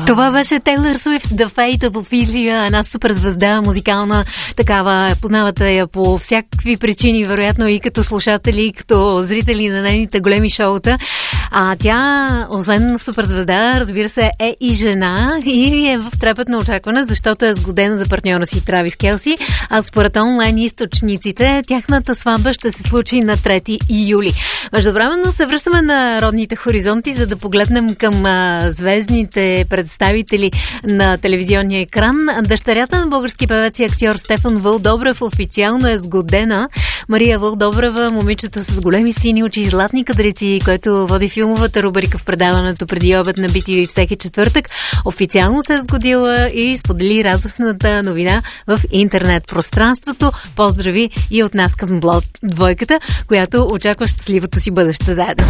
Това беше Тейлър Суифт, The Fate of Ophelia, една супер звезда, музикална такава. Познавате я по всякакви причини, вероятно и като слушатели, и като зрители на нейните големи шоута. А тя, освен супер звезда, разбира се, е и жена и е в трепетно очакване, защото е сгодена за партньора си Травис Келси. А според онлайн източниците, тяхната сватба ще се случи на 3 юли. Междувременно се връщаме на родните хоризонти, за да погледнем към звездните представители на телевизионния екран. Дъщерята на български певец и актьор Стефан Вълдобрев официално е сгодена. Мария Вълдобрева, момичето с големи сини очи и златни кадрици, който води филмовата рубрика в предаването Преди обед на BTV всеки четвъртък, официално се е сгодила и сподели радостната новина в интернет пространството. Поздрави и от нас към двойката, която очаква щастливото си бъдеще заедно.